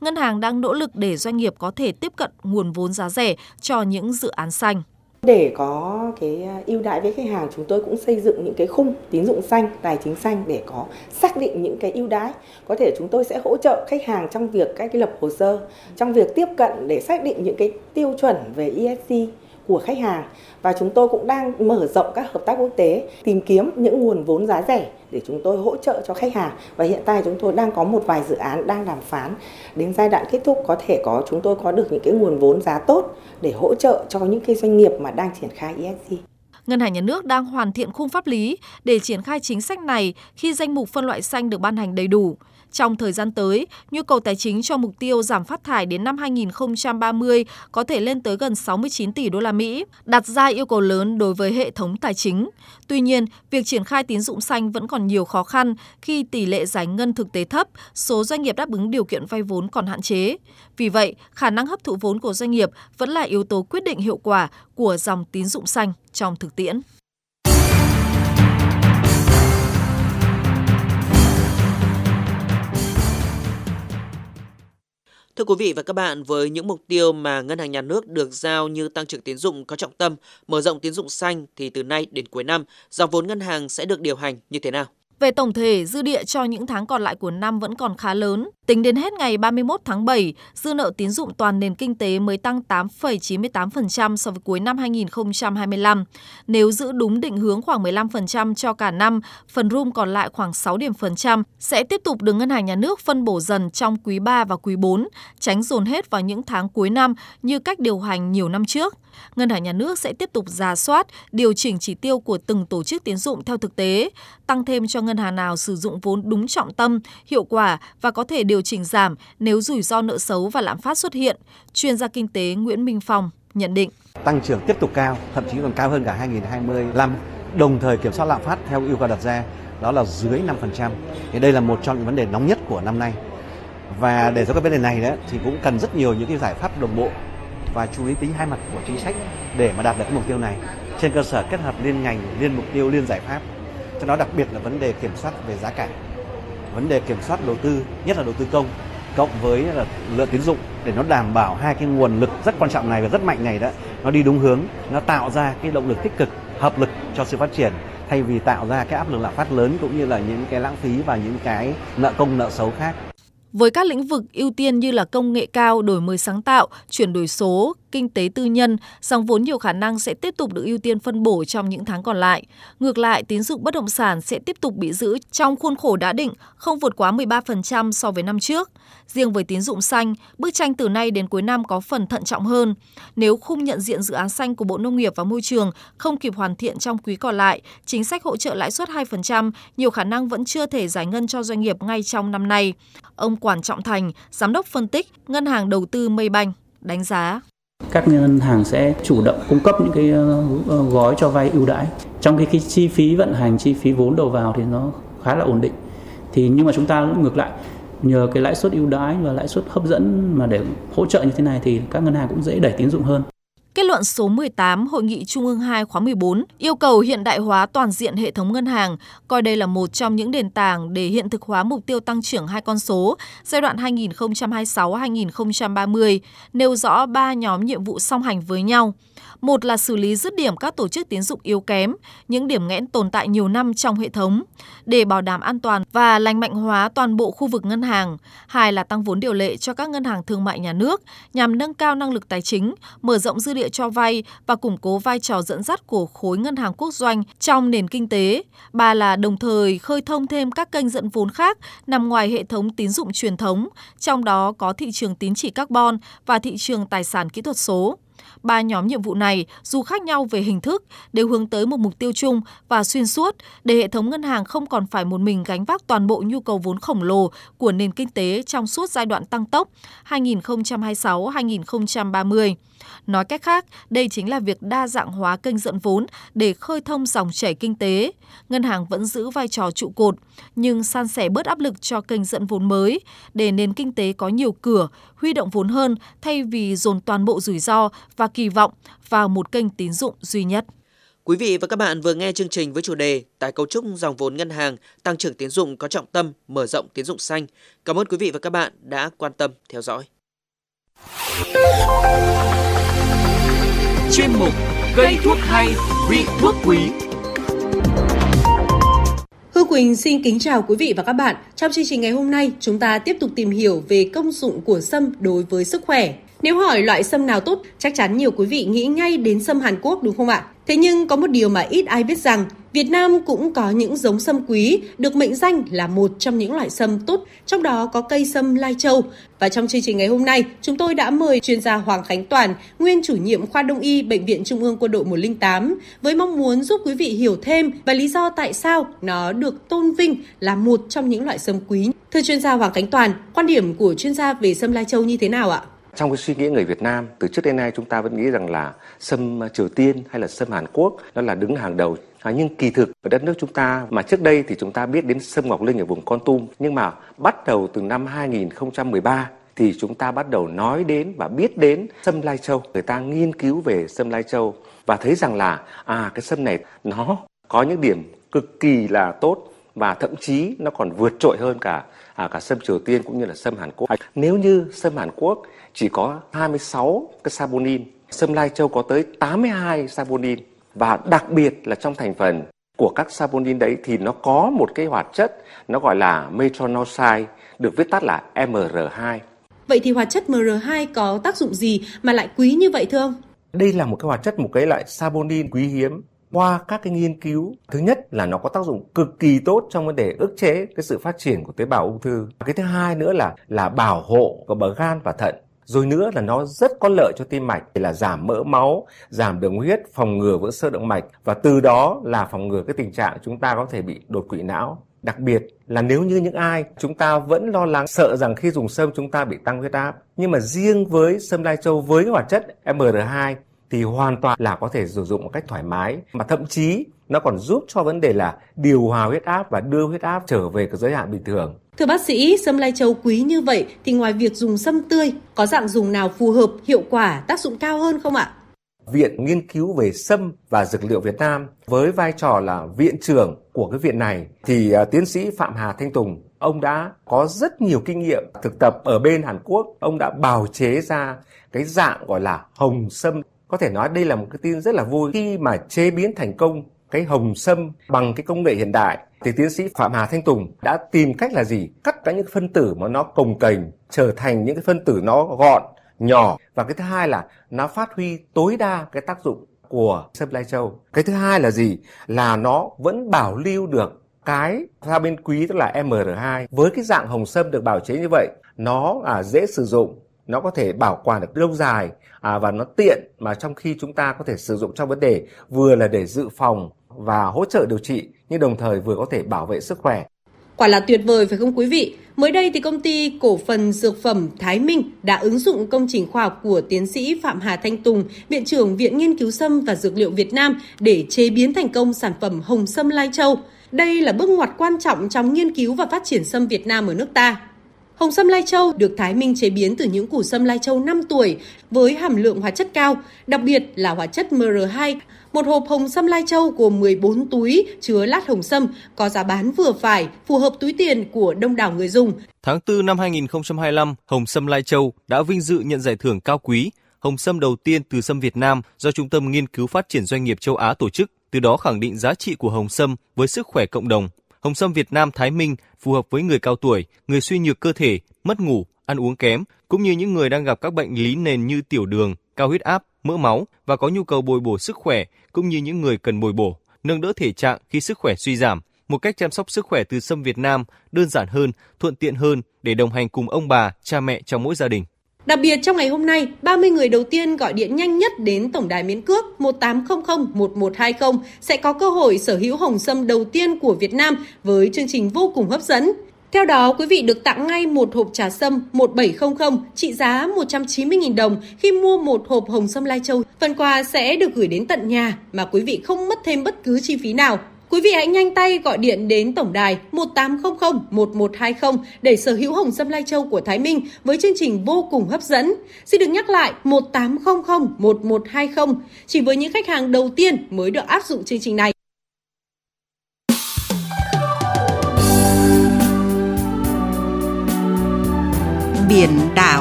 ngân hàng đang nỗ lực để doanh nghiệp có thể tiếp cận nguồn vốn giá rẻ cho những dự án xanh. Để có cái ưu đãi với khách hàng, chúng tôi cũng xây dựng những cái khung tín dụng xanh, tài chính xanh để có xác định những cái ưu đãi. Có thể chúng tôi sẽ hỗ trợ khách hàng trong việc các cái lập hồ sơ, trong việc tiếp cận để xác định những cái tiêu chuẩn về ESG của khách hàng. Và chúng tôi cũng đang mở rộng các hợp tác quốc tế, tìm kiếm những nguồn vốn giá rẻ để chúng tôi hỗ trợ cho khách hàng. Và hiện tại chúng tôi đang có một vài dự án đang đàm phán. Đến giai đoạn kết thúc chúng tôi có được những cái nguồn vốn giá tốt để hỗ trợ cho những cái doanh nghiệp mà đang triển khai ESG. Ngân hàng Nhà nước đang hoàn thiện khung pháp lý để triển khai chính sách này khi danh mục phân loại xanh được ban hành đầy đủ. Trong thời gian tới, nhu cầu tài chính cho mục tiêu giảm phát thải đến năm 2030 có thể lên tới gần 69 tỷ đô la Mỹ, đặt ra yêu cầu lớn đối với hệ thống tài chính. Tuy nhiên, việc triển khai tín dụng xanh vẫn còn nhiều khó khăn khi tỷ lệ giải ngân thực tế thấp, số doanh nghiệp đáp ứng điều kiện vay vốn còn hạn chế. Vì vậy, khả năng hấp thụ vốn của doanh nghiệp vẫn là yếu tố quyết định hiệu quả của dòng tín dụng xanh trong thực tiễn. Thưa quý vị và các bạn, với những mục tiêu mà Ngân hàng Nhà nước được giao như tăng trưởng tín dụng có trọng tâm, mở rộng tín dụng xanh thì từ nay đến cuối năm, dòng vốn ngân hàng sẽ được điều hành như thế nào? Về tổng thể, dư địa cho những tháng còn lại của năm vẫn còn khá lớn. Tính đến hết ngày 31 tháng 7, dư nợ tín dụng toàn nền kinh tế mới tăng 8,98% so với cuối năm 2025. Nếu giữ đúng định hướng khoảng 15% cho cả năm, phần room còn lại khoảng 6 điểm phần trăm sẽ tiếp tục được Ngân hàng Nhà nước phân bổ dần trong quý 3 và quý 4, tránh dồn hết vào những tháng cuối năm như cách điều hành nhiều năm trước. Ngân hàng Nhà nước sẽ tiếp tục rà soát, điều chỉnh chỉ tiêu của từng tổ chức tín dụng theo thực tế, tăng thêm cho ngân hàng nào sử dụng vốn đúng trọng tâm, hiệu quả và có thể điều chỉnh giảm nếu rủi ro nợ xấu và lạm phát xuất hiện. Chuyên gia kinh tế Nguyễn Minh Phong nhận định. Tăng trưởng tiếp tục cao, thậm chí còn cao hơn cả 2025, đồng thời kiểm soát lạm phát theo yêu cầu đặt ra, đó là dưới 5%. Thì đây là một trong những vấn đề nóng nhất của năm nay. Và để cho các vấn đề này thì cũng cần rất nhiều những cái giải pháp đồng bộ và chú ý tính hai mặt của chính sách để mà đạt được cái mục tiêu này. Trên cơ sở kết hợp liên ngành, liên mục tiêu, liên giải pháp. Cho đó đặc biệt là vấn đề kiểm soát về giá cả, vấn đề kiểm soát đầu tư, nhất là đầu tư công, cộng với là lượng tín dụng để nó đảm bảo hai cái nguồn lực rất quan trọng này và rất mạnh này nó đi đúng hướng, nó tạo ra cái động lực tích cực, hợp lực cho sự phát triển thay vì tạo ra cái áp lực lạm phát lớn cũng như là những cái lãng phí và những cái nợ công nợ xấu khác. Với các lĩnh vực ưu tiên như là công nghệ cao, đổi mới sáng tạo, chuyển đổi số, kinh tế tư nhân, dòng vốn nhiều khả năng sẽ tiếp tục được ưu tiên phân bổ trong những tháng còn lại. Ngược lại, tín dụng bất động sản sẽ tiếp tục bị giữ trong khuôn khổ đã định, không vượt quá 13% so với năm trước. Riêng với tín dụng xanh, bức tranh từ nay đến cuối năm có phần thận trọng hơn. Nếu khung nhận diện dự án xanh của Bộ Nông nghiệp và Môi trường không kịp hoàn thiện trong quý còn lại, chính sách hỗ trợ lãi suất 2% nhiều khả năng vẫn chưa thể giải ngân cho doanh nghiệp ngay trong năm nay. Ông Quản Trọng Thành, Giám đốc phân tích Ngân hàng Đầu tư Maybank, đánh giá. Các ngân hàng sẽ chủ động cung cấp những cái gói cho vay ưu đãi. Trong cái chi phí vận hành, chi phí vốn đầu vào thì nó khá là ổn định. Nhưng mà chúng ta ngược lại, nhờ cái lãi suất ưu đãi và lãi suất hấp dẫn mà để hỗ trợ như thế này thì các ngân hàng cũng dễ đẩy tín dụng hơn. Kết luận số 18 Hội nghị Trung ương 2 khóa 14 yêu cầu hiện đại hóa toàn diện hệ thống ngân hàng, coi đây là một trong những nền tảng để hiện thực hóa mục tiêu tăng trưởng hai con số giai đoạn 2026-2030, nêu rõ 3 nhóm nhiệm vụ song hành với nhau. Một là xử lý dứt điểm các tổ chức tín dụng yếu kém, những điểm nghẽn tồn tại nhiều năm trong hệ thống, để bảo đảm an toàn và lành mạnh hóa toàn bộ khu vực ngân hàng. Hai là tăng vốn điều lệ cho các ngân hàng thương mại nhà nước nhằm nâng cao năng lực tài chính, mở rộng dư địa cho vay và củng cố vai trò dẫn dắt của khối ngân hàng quốc doanh trong nền kinh tế. Ba là đồng thời khơi thông thêm các kênh dẫn vốn khác nằm ngoài hệ thống tín dụng truyền thống, trong đó có thị trường tín chỉ carbon và thị trường tài sản kỹ thuật số. 3 nhóm nhiệm vụ này, dù khác nhau về hình thức, đều hướng tới một mục tiêu chung và xuyên suốt để hệ thống ngân hàng không còn phải một mình gánh vác toàn bộ nhu cầu vốn khổng lồ của nền kinh tế trong suốt giai đoạn tăng tốc 2026-2030. Nói cách khác, đây chính là việc đa dạng hóa kênh dẫn vốn để khơi thông dòng chảy kinh tế. Ngân hàng vẫn giữ vai trò trụ cột, nhưng san sẻ bớt áp lực cho kênh dẫn vốn mới để nền kinh tế có nhiều cửa, huy động vốn hơn thay vì dồn toàn bộ rủi ro và kỳ vọng vào một kênh tín dụng duy nhất. Quý vị và các bạn vừa nghe chương trình với chủ đề tái cấu trúc dòng vốn ngân hàng, tăng trưởng tín dụng có trọng tâm, mở rộng tín dụng xanh. Cảm ơn quý vị và các bạn đã quan tâm theo dõi. Chuyên mục Cây thuốc hay, vị thuốc quý. Hương Quỳnh xin kính chào quý vị và các bạn. Trong chương trình ngày hôm nay, chúng ta tiếp tục tìm hiểu về công dụng của sâm đối với sức khỏe. Nếu hỏi loại sâm nào tốt, chắc chắn nhiều quý vị nghĩ ngay đến sâm Hàn Quốc đúng không ạ? Thế nhưng có một điều mà ít ai biết rằng, Việt Nam cũng có những giống sâm quý được mệnh danh là một trong những loại sâm tốt, trong đó có cây sâm Lai Châu. Và trong chương trình ngày hôm nay, chúng tôi đã mời chuyên gia Hoàng Khánh Toàn, nguyên chủ nhiệm khoa Đông y Bệnh viện Trung ương Quân đội 108, với mong muốn giúp quý vị hiểu thêm và lý do tại sao nó được tôn vinh là một trong những loại sâm quý. Thưa chuyên gia Hoàng Khánh Toàn, quan điểm của chuyên gia về sâm Lai Châu như thế nào ạ? Trong cái suy nghĩ người Việt Nam, từ trước đến nay chúng ta vẫn nghĩ rằng là sâm Triều Tiên hay là sâm Hàn Quốc nó là đứng hàng đầu. Nhưng kỳ thực ở đất nước chúng ta mà trước đây thì chúng ta biết đến sâm Ngọc Linh ở vùng Kon Tum, nhưng mà bắt đầu từ năm 2013 thì chúng ta bắt đầu nói đến và biết đến sâm Lai Châu. Người ta nghiên cứu về sâm Lai Châu và thấy rằng là cái sâm này nó có những điểm cực kỳ là tốt và thậm chí nó còn vượt trội hơn cả sâm Triều Tiên cũng như là sâm Hàn Quốc. Nếu như sâm Hàn Quốc chỉ có 26 cái saponin, sâm Lai Châu có tới 82 saponin. Và đặc biệt là trong thành phần của các saponin đấy thì nó có một cái hoạt chất nó gọi là metronidazole, được viết tắt là MR2. Vậy thì hoạt chất MR2 có tác dụng gì mà lại quý như vậy thưa ông? Đây là một cái hoạt chất, một cái loại saponin quý hiếm. Qua các cái nghiên cứu, thứ nhất là nó có tác dụng cực kỳ tốt trong vấn đề ức chế cái sự phát triển của tế bào ung thư. Cái thứ hai nữa là bảo hộ của bờ gan và thận. Rồi nữa là nó rất có lợi cho tim mạch, là giảm mỡ máu, giảm đường huyết, phòng ngừa vỡ xơ động mạch và từ đó là phòng ngừa cái tình trạng chúng ta có thể bị đột quỵ não. Đặc biệt là nếu như những ai chúng ta vẫn lo lắng sợ rằng khi dùng sâm chúng ta bị tăng huyết áp, nhưng mà riêng với sâm Lai Châu với cái hoạt chất MR2 thì hoàn toàn là có thể sử dụng một cách thoải mái, mà thậm chí nó còn giúp cho vấn đề là điều hòa huyết áp và đưa huyết áp trở về cái giới hạn bình thường. Thưa bác sĩ, sâm Lai Châu quý như vậy thì ngoài việc dùng sâm tươi, có dạng dùng nào phù hợp, hiệu quả, tác dụng cao hơn không ạ? Viện Nghiên cứu về sâm và dược liệu Việt Nam với vai trò là viện trưởng của cái viện này thì tiến sĩ Phạm Hà Thanh Tùng, ông đã có rất nhiều kinh nghiệm thực tập ở bên Hàn Quốc. Ông đã bào chế ra cái dạng gọi là hồng sâm. Có thể nói đây là một cái tin rất là vui khi mà chế biến thành công cái hồng sâm bằng cái công nghệ hiện đại. Thì tiến sĩ Phạm Hà Thanh Tùng đã tìm cách là gì? Cắt các những phân tử mà nó cồng kềnh trở thành những cái phân tử nó gọn, nhỏ. Và cái thứ hai là nó phát huy tối đa cái tác dụng của sâm Lai Châu. Cái thứ hai là gì? Là nó vẫn bảo lưu được cái saponin quý, tức là MR2. Với cái dạng hồng sâm được bào chế như vậy, nó dễ sử dụng, nó có thể bảo quản được lâu dài và nó tiện mà trong khi chúng ta có thể sử dụng trong vấn đề vừa là để dự phòng và hỗ trợ điều trị, nhưng đồng thời vừa có thể bảo vệ sức khỏe. Quả là tuyệt vời phải không quý vị? Mới đây thì công ty cổ phần dược phẩm Thái Minh đã ứng dụng công trình khoa học của tiến sĩ Phạm Hà Thanh Tùng, Viện trưởng Viện Nghiên cứu Sâm và Dược liệu Việt Nam để chế biến thành công sản phẩm hồng sâm Lai Châu. Đây là bước ngoặt quan trọng trong nghiên cứu và phát triển sâm Việt Nam ở nước ta. Hồng sâm Lai Châu được Thái Minh chế biến từ những củ sâm Lai Châu 5 tuổi với hàm lượng hóa chất cao, đặc biệt là hóa chất MR2. Một hộp hồng sâm Lai Châu gồm 14 túi chứa lát hồng sâm, có giá bán vừa phải, phù hợp túi tiền của đông đảo người dùng. Tháng 4 năm 2025, hồng sâm Lai Châu đã vinh dự nhận giải thưởng cao quý, hồng sâm đầu tiên từ sâm Việt Nam do Trung tâm Nghiên cứu Phát triển Doanh nghiệp Châu Á tổ chức, từ đó khẳng định giá trị của hồng sâm với sức khỏe cộng đồng. Hồng sâm Việt Nam Thái Minh phù hợp với người cao tuổi, người suy nhược cơ thể, mất ngủ, ăn uống kém, cũng như những người đang gặp các bệnh lý nền như tiểu đường, cao huyết áp, mỡ máu và có nhu cầu bồi bổ sức khỏe, cũng như những người cần bồi bổ, nâng đỡ thể trạng khi sức khỏe suy giảm. Một cách chăm sóc sức khỏe từ sâm Việt Nam đơn giản hơn, thuận tiện hơn để đồng hành cùng ông bà, cha mẹ trong mỗi gia đình. Đặc biệt trong ngày hôm nay, 30 người đầu tiên gọi điện nhanh nhất đến tổng đài miễn cước 1800-1120 sẽ có cơ hội sở hữu hồng sâm đầu tiên của Việt Nam với chương trình vô cùng hấp dẫn. Theo đó, quý vị được tặng ngay một hộp trà sâm 1700 trị giá 190.000 đồng khi mua một hộp hồng sâm Lai Châu. Phần quà sẽ được gửi đến tận nhà mà quý vị không mất thêm bất cứ chi phí nào. Quý vị hãy nhanh tay gọi điện đến tổng đài 1800 1120 để sở hữu hồng sâm Lai Châu của Thái Minh với chương trình vô cùng hấp dẫn. Xin được nhắc lại 1800 1120 chỉ với những khách hàng đầu tiên mới được áp dụng chương trình này. Biển Đảo